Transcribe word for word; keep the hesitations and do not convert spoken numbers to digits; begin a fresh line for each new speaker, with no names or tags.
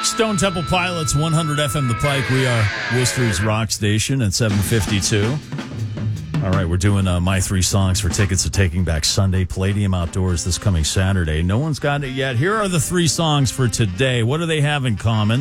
Stone Temple Pilots, one hundred F M The Pike. We are Worcester's rock station at seven fifty-two. All right, we're doing uh, my three songs for tickets to Taking Back Sunday, Palladium Outdoors this coming Saturday. No one's got it yet. Here are the three songs for today. What do they have in common?